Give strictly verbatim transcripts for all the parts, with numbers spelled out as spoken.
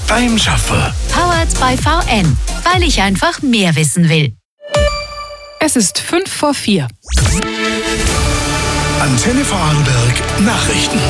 beim Schaffe. Powered by V N, weil ich einfach mehr wissen will. Es ist fünf vor vier. Antenne Vorarlberg Nachrichten.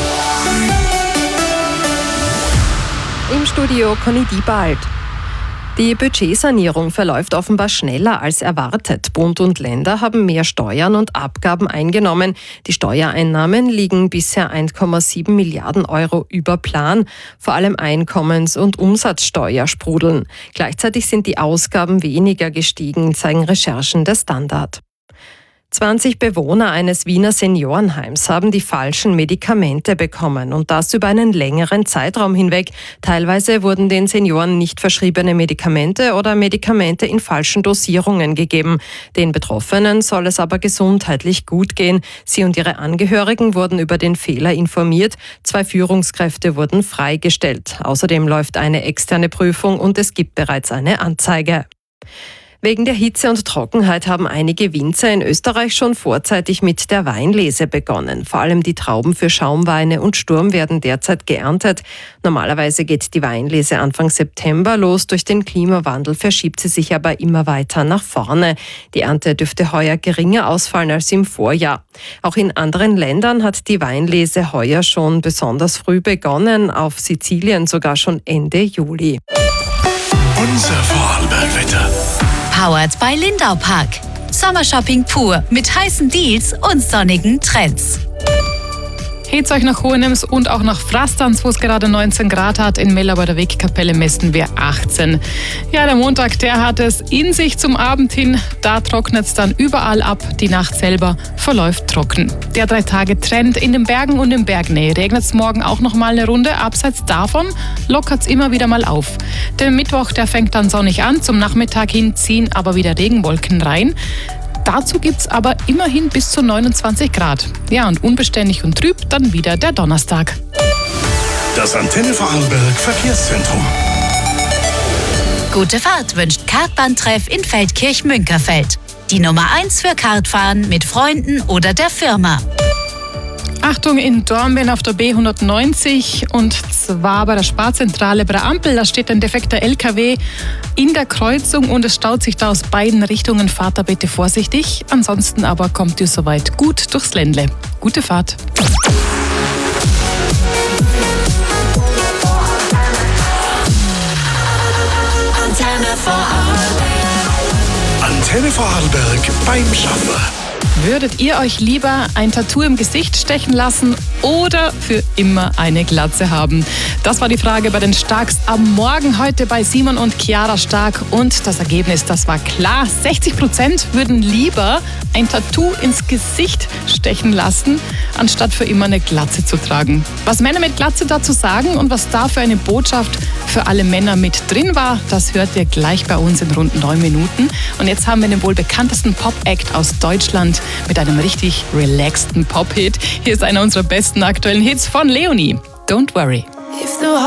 Im Studio Conny Diebald. Die Budgetsanierung verläuft offenbar schneller als erwartet. Bund und Länder haben mehr Steuern und Abgaben eingenommen. Die Steuereinnahmen liegen bisher eins Komma sieben Milliarden Euro über Plan. Vor allem Einkommens- und Umsatzsteuer sprudeln. Gleichzeitig sind die Ausgaben weniger gestiegen, zeigen Recherchen der Standard. zwanzig Bewohner eines Wiener Seniorenheims haben die falschen Medikamente bekommen und das über einen längeren Zeitraum hinweg. Teilweise wurden den Senioren nicht verschriebene Medikamente oder Medikamente in falschen Dosierungen gegeben. Den Betroffenen soll es aber gesundheitlich gut gehen. Sie und ihre Angehörigen wurden über den Fehler informiert. Zwei Führungskräfte wurden freigestellt. Außerdem läuft eine externe Prüfung und es gibt bereits eine Anzeige. Wegen der Hitze und Trockenheit haben einige Winzer in Österreich schon vorzeitig mit der Weinlese begonnen. Vor allem die Trauben für Schaumweine und Sturm werden derzeit geerntet. Normalerweise geht die Weinlese Anfang September los. Durch den Klimawandel verschiebt sie sich aber immer weiter nach vorne. Die Ernte dürfte heuer geringer ausfallen als im Vorjahr. Auch in anderen Ländern hat die Weinlese heuer schon besonders früh begonnen, auf Sizilien sogar schon Ende Juli. Unser Vorarlberg-Wetter. Powered by Lindau Park. Sommershopping pur mit heißen Deals und sonnigen Trends. Geht's euch nach Hohenems und auch nach Frastanz, wo es gerade neunzehn Grad hat. In Mella bei der Wegkapelle messen wir achtzehn. Ja, der Montag, der hat es in sich zum Abend hin. Da trocknet es dann überall ab. Die Nacht selber verläuft trocken. Der Drei-Tage-Trend in den Bergen und in Bergnähe. Regnet es morgen auch noch mal eine Runde. Abseits davon lockert es immer wieder mal auf. Der Mittwoch, der fängt dann sonnig an. Zum Nachmittag hin ziehen aber wieder Regenwolken rein. Dazu gibt's aber immerhin bis zu neunundzwanzig Grad. Ja, und unbeständig und trüb dann wieder der Donnerstag. Das Antenne Vorarlberg Verkehrszentrum. Gute Fahrt wünscht Kartbahntreff in Feldkirch-Münkerfeld. Die Nummer eins für Kartfahren mit Freunden oder der Firma. Achtung, in Dornbirn auf der B hundertneunzig und zwar bei der Sparzentrale bei der Ampel. Da steht ein defekter L K W in der Kreuzung und es staut sich da aus beiden Richtungen. Fahrt da bitte vorsichtig. Ansonsten aber kommt ihr soweit gut durchs Ländle. Gute Fahrt. Antenne Vorarlberg. Antenne Vorarlberg beim Schaffe. Würdet ihr euch lieber ein Tattoo im Gesicht stechen lassen oder für immer eine Glatze haben? Das war die Frage bei den Starks am Morgen heute bei Simon und Chiara Stark. Und das Ergebnis, das war klar. sechzig Prozent würden lieber ein Tattoo ins Gesicht stechen lassen, anstatt für immer eine Glatze zu tragen. Was Männer mit Glatze dazu sagen und was da für eine Botschaft für alle Männer mit drin war, das hört ihr gleich bei uns in rund neun Minuten. Und jetzt haben wir den wohl bekanntesten Pop-Act aus Deutschland mit einem richtig relaxten Pop-Hit. Hier ist einer unserer besten aktuellen Hits von Leonie. Don't Worry.